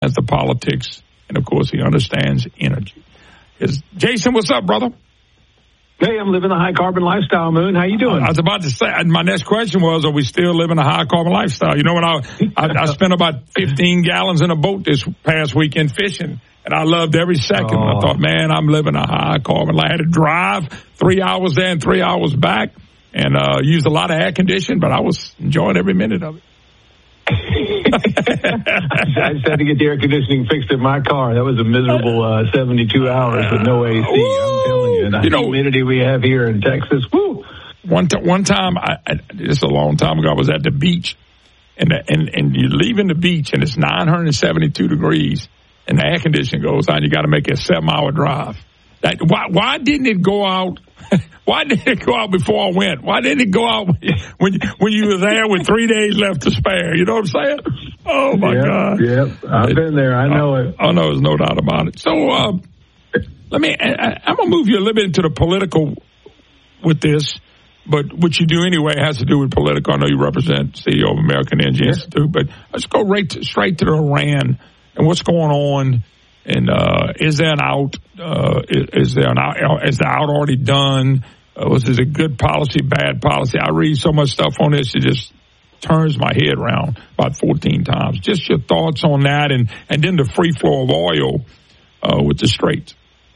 That's the politics, and of course, he understands energy. Jason, what's up, brother? Hey, I'm living a high-carbon lifestyle, Moon. How you doing? I was about to say, my next question was, are we still living a high-carbon lifestyle? You know, when I spent about 15 gallons in a boat this past weekend fishing, and I loved every second. I thought, man, I'm living a high-carbon life. I had to drive 3 hours there and 3 hours back, and used a lot of air conditioning, but I was enjoying every minute of it. I just had to get the air conditioning fixed in my car. That was a miserable 72 hours with no AC. I'm telling you, the humidity we have here in Texas. Woo! One time, this is a long time ago, I was at the beach, and you're leaving the beach, and it's 972 degrees, and the air conditioning goes on. You got to make a 7-hour drive. Why didn't it go out? Why didn't it go out before I went? Why didn't it go out when you were there with 3 days left to spare? You know what I'm saying? Oh, my God. Yep, I've been there. I know it. Oh, no, there's no doubt about it. So I'm going to move you a little bit into the political with this, but what you do anyway has to do with political. I know you represent CEO of American Energy Institute, but let's go straight to Iran and what's going on. And is there an out? Is the out already done? Was it a good policy, bad policy? I read so much stuff on this, it just turns my head around about 14 times. Just your thoughts on that, and then the free flow of oil with the Straits.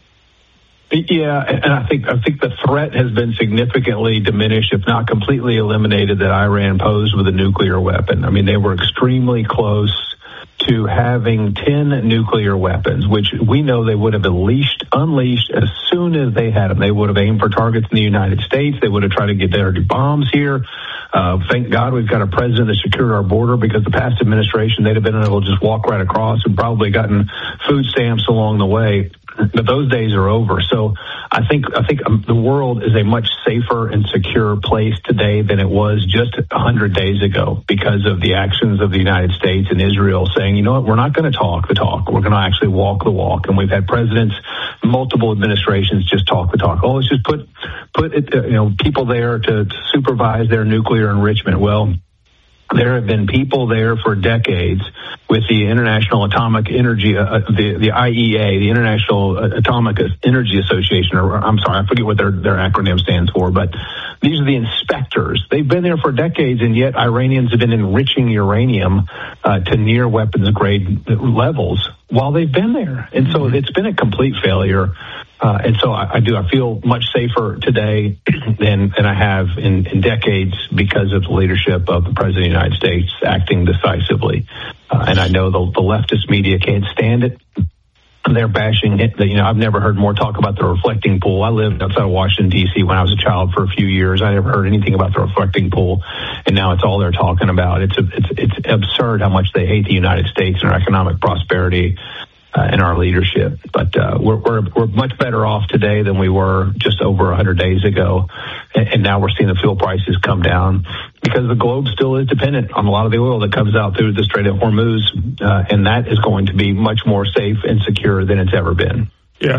Yeah, and I think the threat has been significantly diminished, if not completely eliminated, that Iran posed with a nuclear weapon. I mean, they were extremely close to having 10 nuclear weapons, which we know they would have unleashed as soon as they had them. They would have aimed for targets in the United States. They would have tried to get dirty bombs here. Thank God we've got a president that secured our border, because the past administration, they'd have been able to just walk right across and probably gotten food stamps along the way. But those days are over. So I think the world is a much safer and secure place today than it was just 100 days ago, because of the actions of the United States and Israel saying, you know what, we're not going to talk the talk. We're going to actually walk the walk. And we've had presidents, multiple administrations just talk the talk. Oh, let's just put it, people there to supervise their nuclear enrichment. Well, there have been people there for decades with the International Atomic Energy, the IEA, the International Atomic Energy Association, or I'm sorry, I forget what their acronym stands for, but these are the inspectors. They've been there for decades, and yet Iranians have been enriching uranium to near weapons grade levels while they've been there. And so it's been a complete failure. And so I feel much safer today than I have in decades, because of the leadership of the President of the United States acting decisively. And I know the leftist media can't stand it. They're bashing it. I've never heard more talk about the reflecting pool. I lived outside of Washington, D.C. when I was a child for a few years. I never heard anything about the reflecting pool, and now it's all they're talking about. It's absurd how much they hate the United States and our economic prosperity and our leadership. But we're much better off today than we were just over 100 days ago. And now we're seeing the fuel prices come down, because the globe still is dependent on a lot of the oil that comes out through the Strait of Hormuz. And that is going to be much more safe and secure than it's ever been. Yeah.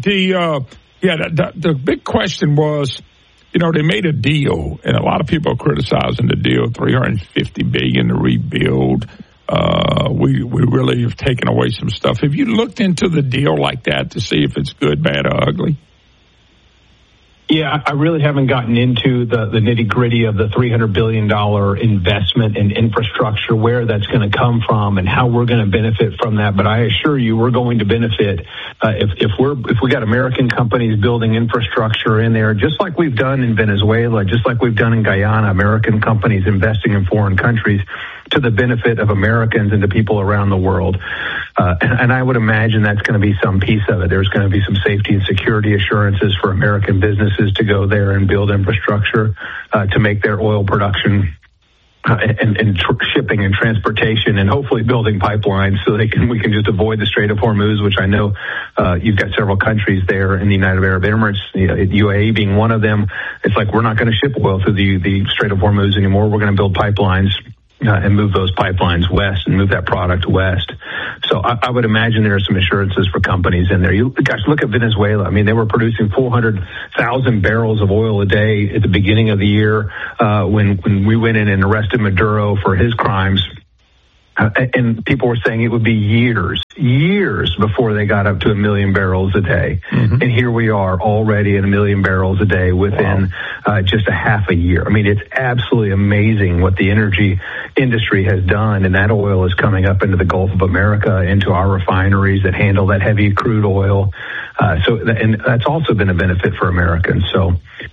The big question was, they made a deal, and a lot of people are criticizing the deal, $350 billion to rebuild. We really have taken away some stuff. Have you looked into the deal like that to see if it's good, bad, or ugly? Yeah, I really haven't gotten into the nitty-gritty of the $300 billion investment in infrastructure, where that's going to come from and how we're going to benefit from that. But I assure you, we're going to benefit if we got American companies building infrastructure in there, just like we've done in Venezuela, just like we've done in Guyana, American companies investing in foreign countries to the benefit of Americans and the people around the world. And I would imagine that's going to be some piece of it. There's going to be some safety and security assurances for American businesses to go there and build infrastructure to make their oil production and shipping and transportation, and hopefully building pipelines so we can just avoid the Strait of Hormuz, which I know you've got several countries there in the United Arab Emirates, UAE being one of them. It's like, we're not going to ship oil through the Strait of Hormuz anymore. We're going to build pipelines and move those pipelines west and move that product west. So I would imagine there are some assurances for companies in there. Look at Venezuela. I mean, they were producing 400,000 barrels of oil a day at the beginning of the year when we went in and arrested Maduro for his crimes. And people were saying it would be years before they got up to 1 million barrels a day. Mm-hmm. And here we are already at 1 million barrels a day within just a half a year. I mean, it's absolutely amazing what the energy industry has done. And that oil is coming up into the Gulf of America, into our refineries that handle that heavy crude oil. And that's also been a benefit for Americans. So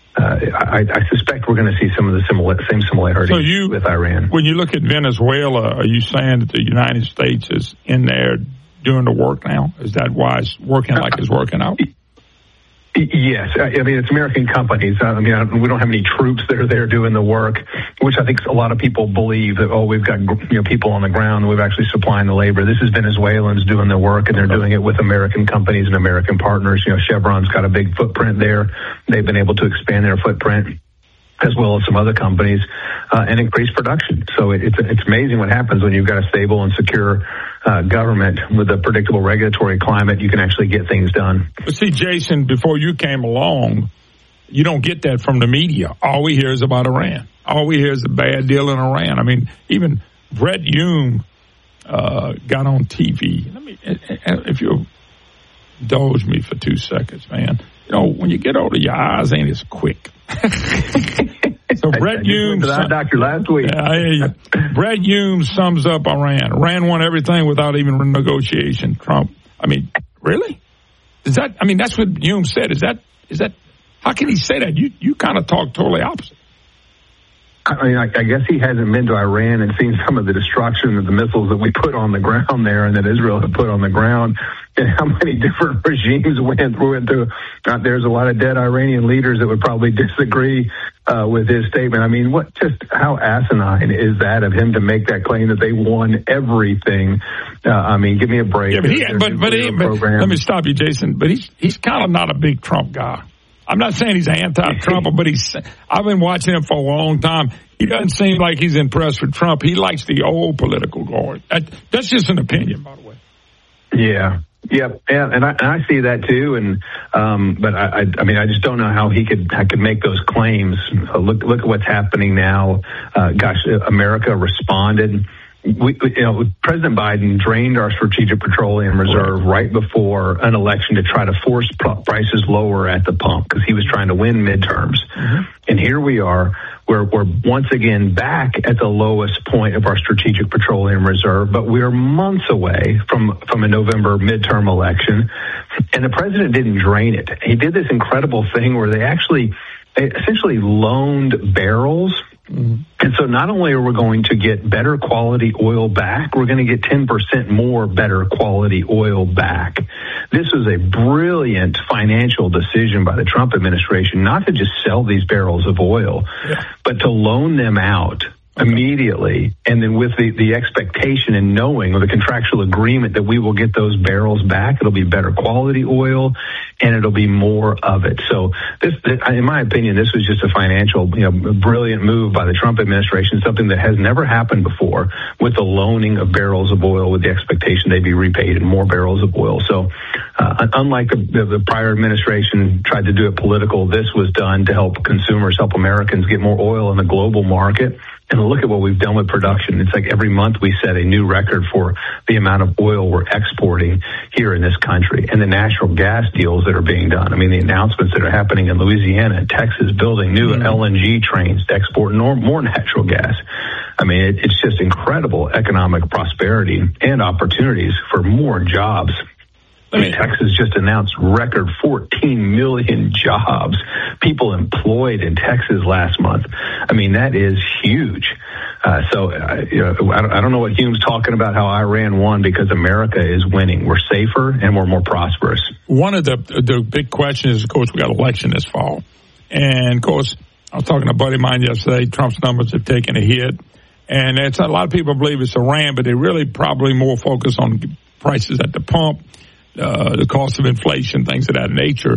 I suspect we're going to see some of the same similarities with Iran. When you look at Venezuela, are you saying that the United States is in there doing the work now? Is that why it's working like it's working out? Yes. I mean, it's American companies. I mean, we don't have any troops that are there doing the work, which I think a lot of people believe that, we've got people on the ground. We've actually supplying the labor. This is Venezuelans doing the work, and they're doing it with American companies and American partners. Chevron's got a big footprint there. They've been able to expand their footprint, as well as some other companies, and increase production. So it's amazing what happens when you've got a stable and secure government with a predictable regulatory climate. You can actually get things done. But see, Jason, before you came along, you don't get that from the media. All we hear is about Iran. All we hear is a bad deal in Iran. I mean, even Brett Hume got on TV. If you'll indulge me for 2 seconds, man. When you get older, your eyes ain't as quick. So Brett Hume, doctor last week. Brett Hume sums up Iran. Iran won everything without even negotiation. Trump. I mean, really? That's what Hume said. Is that? How can he say that? You kind of talk totally opposite. I mean, I guess he hasn't been to Iran and seen some of the destruction of the missiles that we put on the ground there and that Israel had put on the ground, and how many different regimes went through. There's a lot of dead Iranian leaders that would probably disagree with his statement. I mean, how asinine is that of him to make that claim that they won everything? I mean, give me a break. Yeah, but let me stop you, Jason. But he's kind of not a big Trump guy. I'm not saying he's anti-Trump, but I've been watching him for a long time. He doesn't seem like he's impressed with Trump. He likes the old political guard. That's just an opinion, by the way. Yeah. Yep. Yeah, and I see that too. And but I just don't know how he could make those claims. Look at what's happening now. America responded. President Biden drained our strategic petroleum reserve right before an election to try to force prices lower at the pump because he was trying to win midterms. Mm-hmm. And here we are. We're once again back at the lowest point of our strategic petroleum reserve, but we're months away from a November midterm election. And the president didn't drain it. He did this incredible thing where they essentially loaned barrels. Mm-hmm. And so not only are we going to get better quality oil back, we're going to get 10% more better quality oil back. This was a brilliant financial decision by the Trump administration, not to just sell these barrels of oil, but to loan them out immediately, and then with the expectation and knowing with a contractual agreement that we will get those barrels back. It'll be better quality oil, and it'll be more of it. So this, in my opinion, this was just a financial, brilliant move by the Trump administration, something that has never happened before, with the loaning of barrels of oil with the expectation they'd be repaid in more barrels of oil. So unlike the prior administration tried to do it political, this was done to help consumers, help Americans get more oil in the global market. And look at what we've done with production. It's like every month we set a new record for the amount of oil we're exporting here in this country, and the natural gas deals that are being done. I mean, the announcements that are happening in Louisiana and Texas, building new LNG trains to export more natural gas. I mean, it's just incredible economic prosperity and opportunities for more jobs. Texas just announced record 14 million jobs, people employed in Texas last month. I mean, that is huge. I don't know what Hume's talking about, how Iran won, because America is winning. We're safer and we're more prosperous. One of the big questions is, of course, we got an election this fall. And, of course, I was talking to a buddy of mine yesterday. Trump's numbers have taken a hit. And a lot of people believe it's Iran, but they really probably more focus on prices at the pump. The cost of inflation, things of that nature.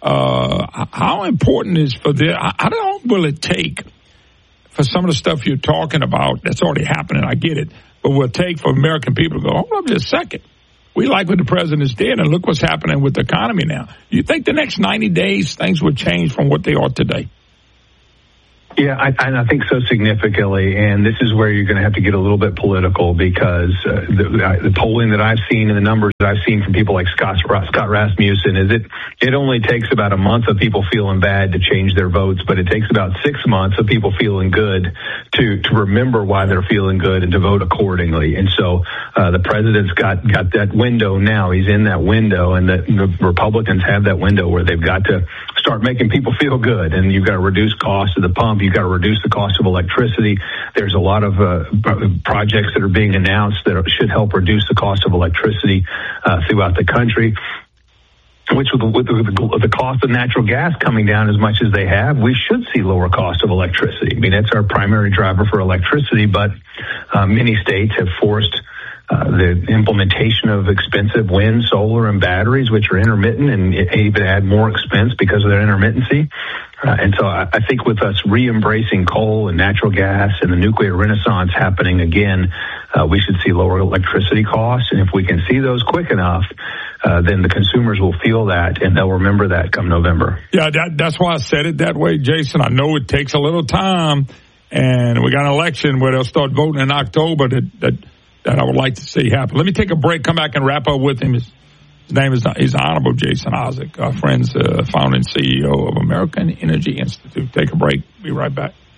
How important is for this? How long will it take for some of the stuff you're talking about that's already happening? I get it. But will it take for American people to go, hold up just a second. We like what the president's did, and look what's happening with the economy now. Do you think the next 90 days things will change from what they are today? Yeah, I think so significantly, and this is where you're going to have to get a little bit political because the polling that I've seen and the numbers that I've seen from people like Scott Rasmussen is it only takes about a month of people feeling bad to change their votes, but it takes about 6 months of people feeling good to remember why they're feeling good and to vote accordingly. And so the president's got that window now. He's in that window, and the Republicans have that window where they've got to start making people feel good, and you've got to reduce costs of the pump. You've got to reduce the cost of electricity. There's a lot of projects that are being announced that should help reduce the cost of electricity throughout the country. Which with the cost of natural gas coming down as much as they have, we should see lower cost of electricity. I mean, that's our primary driver for electricity, but many states have forced the implementation of expensive wind, solar, and batteries, which are intermittent and even add more expense because of their intermittency. And so I think with us re-embracing coal and natural gas and the nuclear renaissance happening again, we should see lower electricity costs. And if we can see those quick enough, then the consumers will feel that, and they'll remember that come November. Yeah, that's why I said it that way, Jason. I know it takes a little time, and we got an election where they'll start voting in October that I would like to see happen. Let me take a break, come back and wrap up with him. His name is Honorable Jason Ossock, our friend's founding CEO of American Energy Institute. Take a break. Be right back.